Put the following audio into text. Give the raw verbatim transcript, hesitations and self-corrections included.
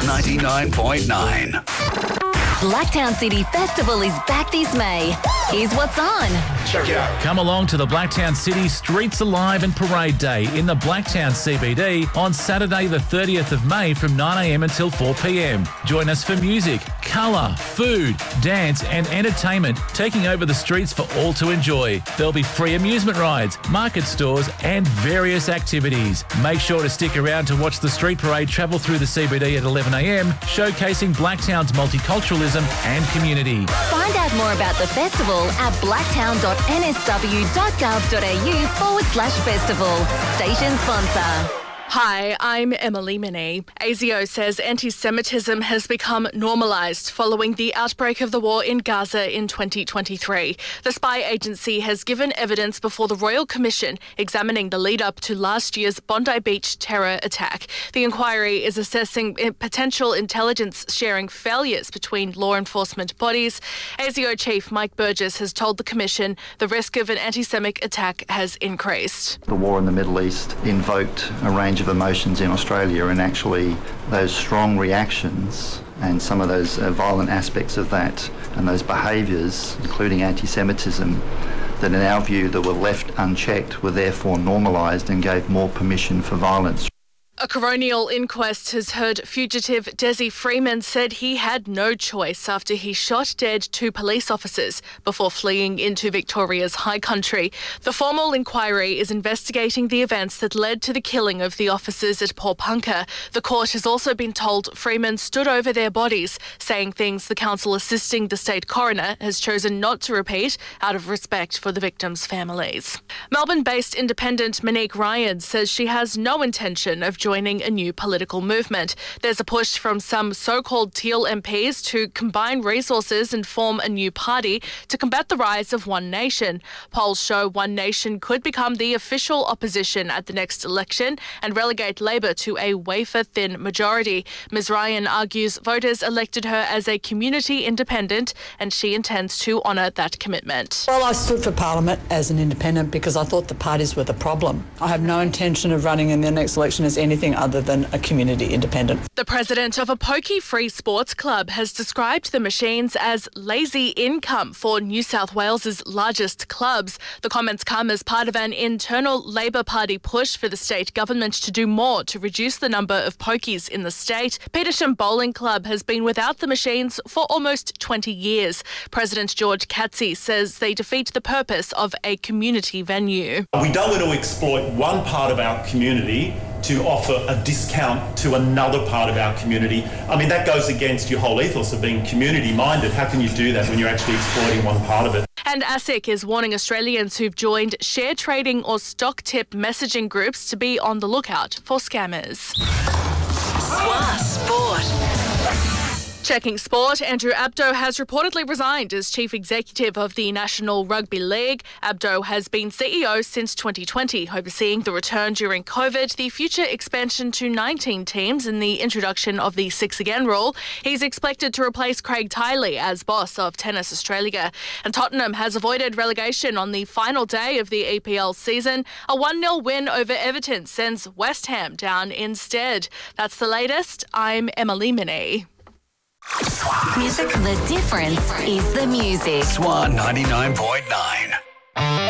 ninety-nine point nine. Blacktown City Festival is back this May. Here's what's on. Check it out. Come along to the Blacktown City Streets Alive and Parade Day in the Blacktown C B D on Saturday the thirtieth of May from nine a m until four p m. Join us for music, colour, food, dance and entertainment taking over the streets for all to enjoy. There'll be free amusement rides, market stores and various activities. Make sure to stick around to watch the street parade travel through the C B D at eleven a m, showcasing Blacktown's multiculturalism and community. Find out more about the festival at blacktown dot n s w dot gov dot a u forward slash festival. Station sponsor. Hi, I'm Emily Minnie. A S I O says anti-Semitism has become normalised following the outbreak of the war in Gaza in twenty twenty-three. The spy agency has given evidence before the Royal Commission examining the lead-up to last year's Bondi Beach terror attack. The inquiry is assessing potential intelligence sharing failures between law enforcement bodies. A S I O Chief Mike Burgess has told the Commission the risk of an anti-Semitic attack has increased. The war in the Middle East invoked a range of emotions in Australia, and actually those strong reactions and some of those uh, violent aspects of that and those behaviours, including anti-Semitism, that in our view that were left unchecked were therefore normalised and gave more permission for violence. A coronial inquest has heard fugitive Desi Freeman said he had no choice after he shot dead two police officers before fleeing into Victoria's high country. The formal inquiry is investigating the events that led to the killing of the officers at Paulpunka. The court has also been told Freeman stood over their bodies, saying things the council assisting the state coroner has chosen not to repeat out of respect for the victims' families. Melbourne-based independent Monique Ryan says she has no intention of joining joining a new political movement. There's a push from some so-called Teal M Ps to combine resources and form a new party to combat the rise of One Nation. Polls show One Nation could become the official opposition at the next election and relegate Labor to a wafer-thin majority. Miz Ryan argues voters elected her as a community independent and she intends to honour that commitment. Well, I stood for Parliament as an independent because I thought the parties were the problem. I have no intention of running in the next election as anything other than a community independent. The president of a pokey-free sports club has described the machines as lazy income for New South Wales's largest clubs. The comments come as part of an internal Labor Party push for the state government to do more to reduce the number of pokies in the state. Petersham Bowling Club has been without the machines for almost twenty years. President George Katsy says they defeat the purpose of a community venue. We don't want to exploit one part of our community to offer a discount to another part of our community. I mean, that goes against your whole ethos of being community-minded. How can you do that when you're actually exploiting one part of it? And ASIC is warning Australians who've joined share trading or stock tip messaging groups to be on the lookout for scammers. Swa Sport. Checking sport, Andrew Abdo has reportedly resigned as Chief Executive of the National Rugby League. Abdo has been C E O since twenty twenty, overseeing the return during COVID, the future expansion to nineteen teams and the introduction of the six again rule. He's expected to replace Craig Tiley as boss of Tennis Australia. And Tottenham has avoided relegation on the final day of the E P L season. A one nil win over Everton sends West Ham down instead. That's the latest. I'm Emily Minnie. Music. The difference is the music. Swan ninety-nine point nine.